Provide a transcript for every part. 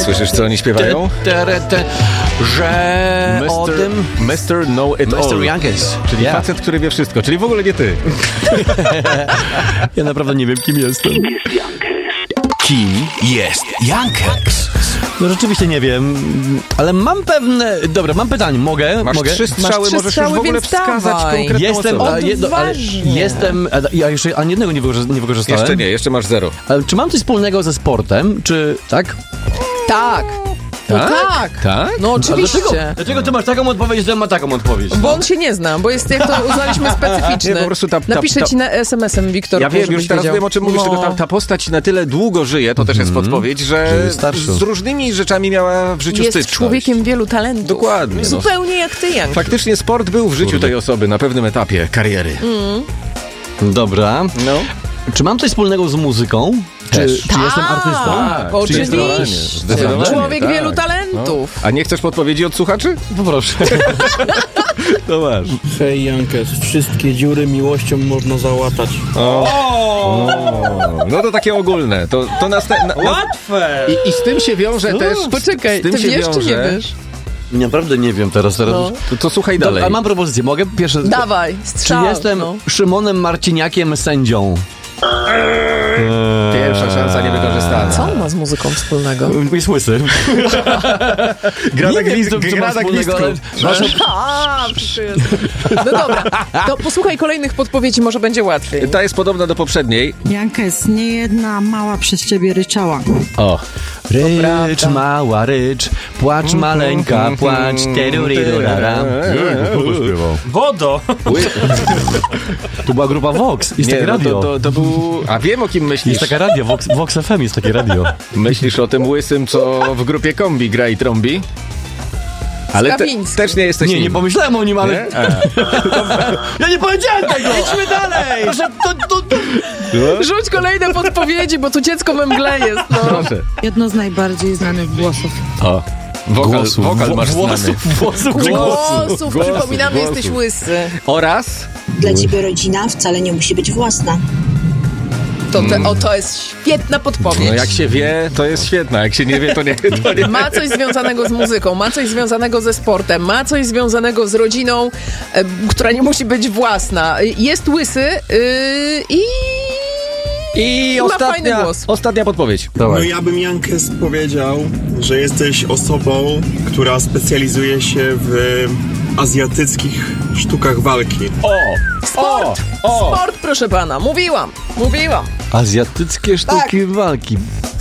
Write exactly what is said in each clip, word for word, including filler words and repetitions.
Słyszysz, co oni śpiewają? Te, te, te, że mister o tym... mister Know It mister All. Youngest. Czyli Yeah. facet, który wie wszystko, czyli w ogóle nie ty. Ja naprawdę nie wiem, kim jestem. Kim jest Youngest? No rzeczywiście nie wiem, ale mam pewne... Dobra, mam pytanie, mogę? Masz mogę? trzy strzały, trzy możesz strzały, już w ogóle więc wskazać dawaj. konkretną Jestem, osobę. a, jedno, ale Odważnie. jestem, a, ja jeszcze ani jednego nie, wykorzyst, nie wykorzystałem. Jeszcze nie, jeszcze masz zero. Ale czy mam coś wspólnego ze sportem, czy tak? Tak. No tak. Tak? No A oczywiście. dlaczego, dlaczego ty masz taką odpowiedź, że ja mam taką odpowiedź? Bo on się nie zna, bo jest, jak to uznaliśmy, specyficzny. Nie, po prostu ta- ta- Napiszę ta- ci na es em esem, Wiktor. Ja wiem, żebyś już teraz wiedział. wiem, o czym mówisz, No. tylko ta, ta postać na tyle długo żyje, to też jest podpowiedź, że, Że jest starszy. z różnymi rzeczami miała w życiu Jest styczność. człowiekiem wielu talentów. Dokładnie, no. Zupełnie jak ty, Jan. Faktycznie sport był w życiu tej osoby na pewnym etapie kariery. Dobra. No. Czy mam coś wspólnego z muzyką? Czy, Też. czy jestem artystą? Tak, Czy jestem... oczywiście. Zdecydowanie, Człowiek tak. wielu talentów. A nie chcesz podpowiedzi od słuchaczy? Poproszę. No masz. Hej Jankes, wszystkie dziury miłością można załatać. No to takie ogólne. To, to następne. Na, Łatwe! i, I z tym się wiąże też. Poczekaj, z tym ty się wiesz czy nie wiąże- wiesz? Naprawdę nie wiem teraz. teraz. No. To, to słuchaj Dobra, dalej. a mam propozycję, mogę? Pierwsze... Dawaj, Czy strzał. jestem No. Szymonem Marciniakiem sędzią? Pierwsza szansa niewykorzystana. Co on ma z muzyką wspólnego? Jest łysy. Gra na Nie wiem, gwizd- co- co gra ma na wspólnego, gwizdku. ale- A, przyszedł. No dobra, to posłuchaj kolejnych podpowiedzi, może będzie łatwiej. Ta jest podobna do poprzedniej. Jankes, nie jedna mała przez ciebie ryczała. O. Rycz, mała rycz, płacz maleńka, płacz, terurirurara. Wodo! To była grupa Vox, jest Nie, takie no radio. to, to, to był... A wiem, o kim myślisz. Jest taka radio, Vox, Vox F M jest takie radio. Myślisz o tym łysym, co w grupie kombi gra i trąbi? Ale te, Skawiński. też nie jesteś Nie, nim. nie pomyślałem o nim, ale... Nie? A. Ja nie powiedziałem tego! Idźmy dalej! Że to, to, to... Rzuć kolejne podpowiedzi, bo tu dziecko we mgle jest, no. Proszę. Jedno z najbardziej znanych głosów. O. Wokal, Głosów, wokal wo- masz znany. włosów, włosów, Głosów, Głosów, przypominamy, głosów. jesteś łysy. Oraz... Dla ciebie rodzina wcale nie musi być własna. To te, o, to jest świetna podpowiedź. No jak się wie, to jest świetna. Jak się nie wie, to nie. To nie. Ma coś związanego z muzyką, ma coś związanego ze sportem, ma coś związanego z rodziną, e, która nie musi być własna. Jest łysy yy, i... I ma fajny ostatnia, głos. ostatnia podpowiedź. No ja bym Jankes powiedział, że jesteś osobą, która specjalizuje się w azjatyckich sztukach walki. O! Sport! O! O! Sport, proszę pana. Mówiłam, mówiłam. Azjatyckie sztuki walki.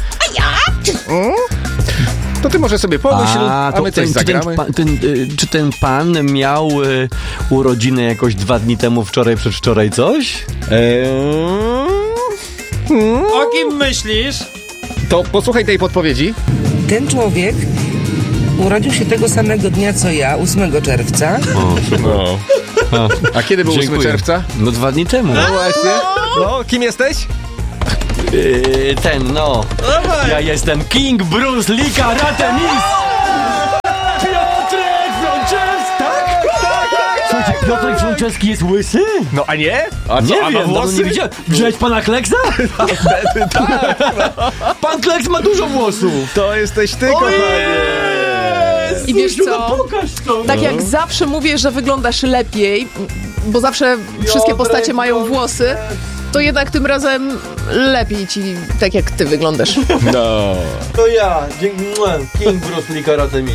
To ty może sobie pomyśl, a, to my coś ten, czy, ten, zagramy. pan- ten, y, czy ten pan miał y, urodziny jakoś dwa dni temu, wczoraj, przedwczoraj coś? Eee, O kim myślisz? to posłuchaj tej podpowiedzi. Ten człowiek urodził się tego samego dnia co ja, ósmego czerwca. No. A kiedy był ósmego Dziękuję. czerwca? No dwa dni temu. No właśnie. No, kim jesteś? Yy, ten, no. Ja jestem King Bruce Lee Karate Mistrz! Piotrek Franceski! Tak? Tak, tak! Słuchajcie, Piotrek Franceski jest łysy? No, a nie? A co, Nie a ma wiem, no, włosy? nie widziałem. Widziałeś pana Kleksa? Pan Kleks ma dużo włosów. To jesteś ty, kochanie. I wiesz co? Pokaż to. Tak jak zawsze mówię, że wyglądasz lepiej, bo zawsze wszystkie postacie mają włosy, to jednak tym razem lepiej ci, tak jak ty wyglądasz. No. To ja, dzięki, King Bruce Lee Karate Mistrz.